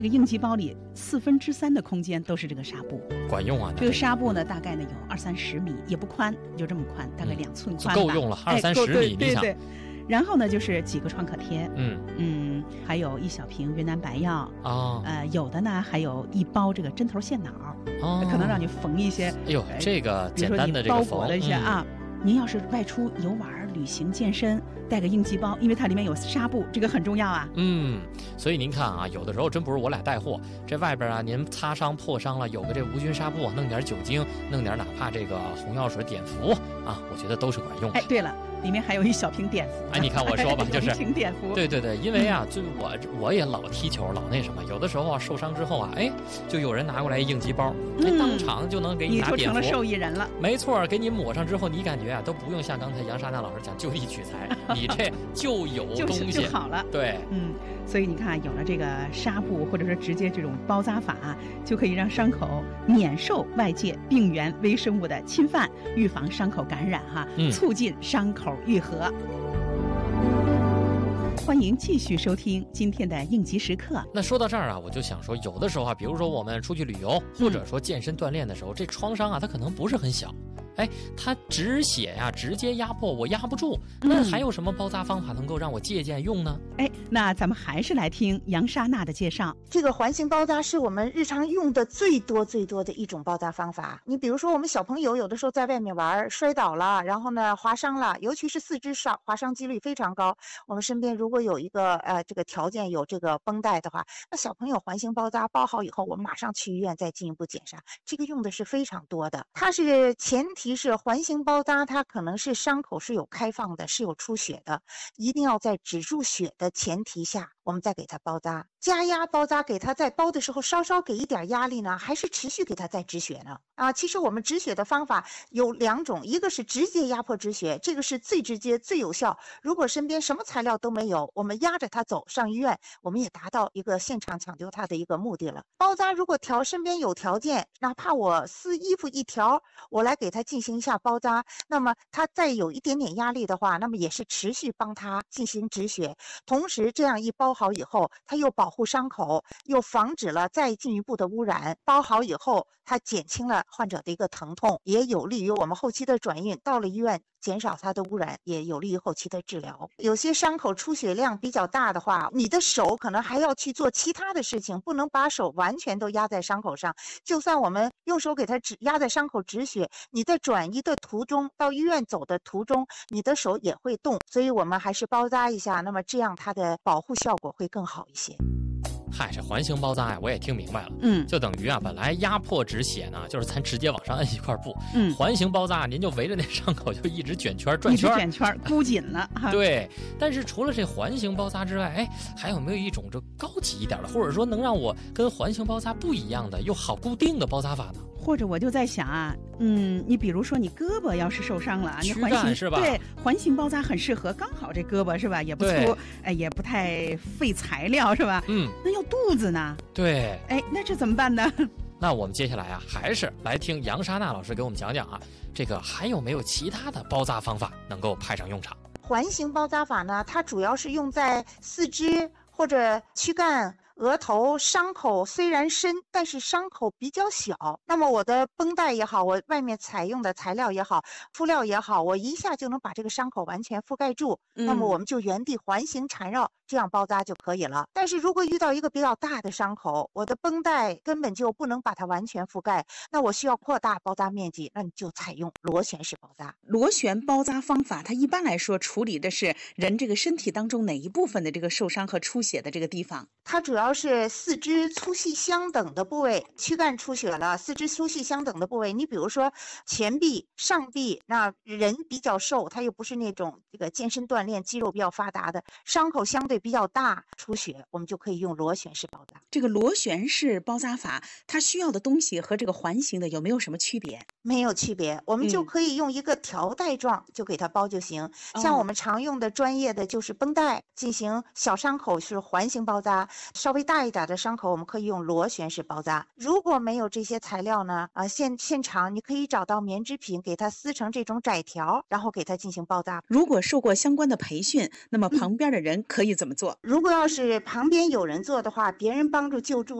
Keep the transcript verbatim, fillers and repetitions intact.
这个应急包里四分之三的空间都是这个纱布， 管用啊！ 这个纱布呢，大概呢有二三十米，也不宽，就这么宽，大概两寸宽吧， 嗯、够用了，二三十米， 哎、对你想。 对对。然后呢，就是几个创可贴， 嗯嗯，还有一小瓶云南白药啊、 哦， 呃，有的呢还有一包这个针头线脑， 哦， 可能让你缝一些。 哎呦，这个简单的这个缝， 包裹的一些啊。嗯您要是外出游玩、旅行、健身，带个应急包，因为它里面有纱布，这个很重要啊。 嗯，所以您看啊，有的时候真不是我俩带货，这外边啊，您擦伤、破伤了，有个这无菌纱布，弄点酒精，弄点哪怕这个红药水碘伏啊，我觉得都是管用的。 哎，对了，里面还有一小瓶碘伏。 哎，你看我说吧，就是一瓶碘伏。 对对对，因为啊，就我我也老踢球，老那什么，有的时候啊受伤之后啊，哎，就有人拿过来应急包，哎，当场就能给你拿碘伏， 你就成了受益人了。 没错，给你抹上之后，你感觉啊都不用像刚才杨莎娜老师讲就地取材，你这就有东西就好了。 对， 嗯，所以你看，有了这个纱布，或者说直接这种包扎法，就可以让伤口免受外界病原微生物的侵犯，预防伤口感染哈， 嗯、 促进伤口愈合。欢迎继续收听今天的应急时刻。 那说到这儿啊，我就想说，有的时候啊，比如说我们出去旅游，或者说健身锻炼的时候，嗯、这创伤啊，它可能不是很小。哎，它止血呀、啊，直接压迫我压不住，那还有什么包扎方法能够让我借鉴用呢？ 哎，那咱们还是来听杨莎娜的介绍。 这个环形包扎是我们日常用的最多最多的一种包扎方法。你比如说，我们小朋友有的时候在外面玩摔倒了，然后呢划伤了，尤其是四肢上划伤几率非常高。我们身边如果有一个呃这个条件有这个绷带的话，那小朋友环形包扎包好以后，我们马上去医院再进一步检查。这个用的是非常多的，它是前提。提是环形包扎，它可能是伤口是有开放的，是有出血的，一定要在止住血的前提下，我们再给它包扎。加压包扎，给它在包的时候稍稍给一点压力呢，还是持续给它再止血呢？啊，其实我们止血的方法有两种，一个是直接压迫止血，这个是最直接最有效。如果身边什么材料都没有，我们压着它走上医院，我们也达到一个现场抢救它的一个目的了。包扎如果条身边有条件，哪怕我撕衣服一条，我来给它进行一下包扎，那么它再有一点点压力的话，那么也是持续帮它进行止血。同时这样一包好以后，它又保护伤口，又防止了再进一步的污染。包好以后，它减轻了患者的一个疼痛，也有利于我们后期的转运，到了医院减少它的污染，也有利于后期的治疗。有些伤口出血量比较大的话，你的手可能还要去做其他的事情，不能把手完全都压在伤口上。就算我们用手给它止压在伤口止血，你在转移的途中，到医院走的途中，你的手也会动，所以我们还是包扎一下，那么这样它的保护效果会更好一些。 嗨，这环形包扎呀，我也听明白了。 嗯， 就等于啊，本来压迫止血呢，就是咱直接往上摁一块布。 嗯， 环形包扎，您就围着那伤口就一直卷圈转圈， 一直卷圈箍紧了。 对，但是除了这环形包扎之外，哎，还有没有一种这高级一点的，或者说能让我跟环形包扎不一样的又好固定的包扎法呢？ 或者我就在想啊，嗯，你比如说你胳膊要是受伤了，你环形是吧？ 对，环形包扎很适合，刚好这胳膊是吧，也不粗，哎，也不太费材料是吧？ 嗯， 那要肚子呢？ 对， 哎，那这怎么办呢？ 那我们接下来啊，还是来听杨莎娜老师给我们讲讲啊，这个还有没有其他的包扎方法能够派上用场？ 环形包扎法呢，它主要是用在四肢或者躯干、额头伤口虽然深，但是伤口比较小，那么我的绷带也好，我外面采用的材料也好，敷料也好，我一下就能把这个伤口完全覆盖住， 嗯、 那么我们就原地环形缠绕，这样包扎就可以了。但是如果遇到一个比较大的伤口，我的绷带根本就不能把它完全覆盖，那我需要扩大包扎面积，那你就采用螺旋式包扎。 螺旋包扎方法，它一般来说处理的是人这个身体当中哪一部分的这个受伤和出血的这个地方？ 它主要是四肢粗细相等的部位，躯干出血了，四肢粗细相等的部位。你比如说前臂、上臂，那人比较瘦，他又不是那种这个健身锻炼肌肉比较发达的，伤口相对比较大，出血，我们就可以用螺旋式包扎。 这个螺旋式包扎法，它需要的东西和这个环形的有没有什么区别？ 没有区别，我们就可以用一个条带状就给它包就行、嗯、像我们常用的专业的就是绷带进行小伤口是环形包扎，稍微大一点的伤口我们可以用螺旋式包扎。如果没有这些材料呢，啊，现现场你可以找到棉织品，给它撕成这种窄条，然后给它进行包扎。 如果受过相关的培训，那么旁边的人可以怎么怎么做？ 如果要是旁边有人做的话，别人帮助救助